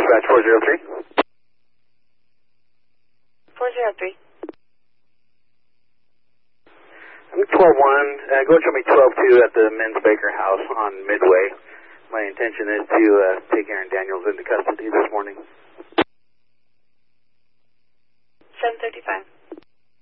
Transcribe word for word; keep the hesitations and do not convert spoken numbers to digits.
dispatch four zero three. four zero three. I'm twelve one. Uh, go and show me twelve two at the Men's Baker House on Midway. My intention is to uh, take Aaron Daniels into custody.